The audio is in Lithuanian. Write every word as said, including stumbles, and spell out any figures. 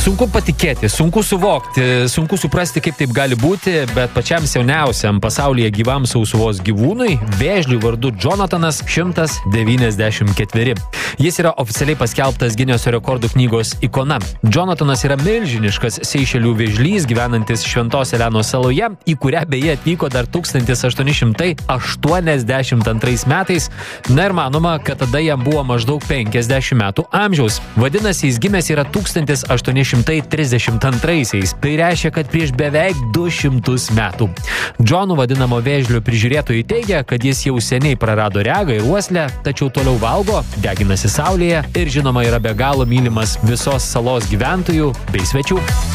Sunku patikėti, sunku suvokti, sunku suprasti, kaip taip gali būti, bet pačiam seniausiam pasaulyje gyvam sausuvos gyvūnui, vėžliui vardu Jonatanas, šimtas devyniasdešimt ketveri. Jis yra oficialiai paskelbtas Gineso rekordų knygos ikona. Jonatanas yra milžiniškas Seišelių vėžlys, gyvenantis Šventos Elenos saloje, į kurią beje atvyko dar tūkstantis aštuoni šimtai aštuoniasdešimt antrais metais. Na ir manoma, kad tada jam buvo maždaug penkiasdešimt metų amžiaus. Vadinasi, jis gimęs yra tūkstantis aštuoni šimtai trisdešimt antraisiais. Tai reiškia, kad prieš beveik du šimtus metų. Džonu vadinamo vėžlio prižiūrėtojai teigia, kad jis jau seniai prarado regą ir uoslę, tačiau toliau valgo, deginasi saulėje ir žinoma yra be galo mylimas visos salos gyventojų bei svečių.